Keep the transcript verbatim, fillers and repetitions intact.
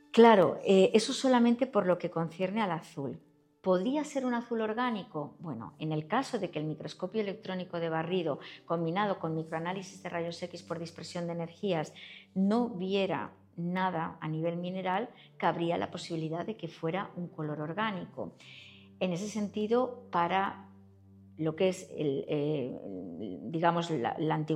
Claro, eh, eso solamente por lo que concierne al azul. ¿Podría ser un azul orgánico? Bueno, en el caso de que el microscopio electrónico de barrido, combinado con microanálisis de rayos X por dispersión de energías, no viera nada a nivel mineral, cabría la posibilidad de que fuera un color orgánico. En ese sentido, para lo que es el, eh, digamos, la, la antigüedad,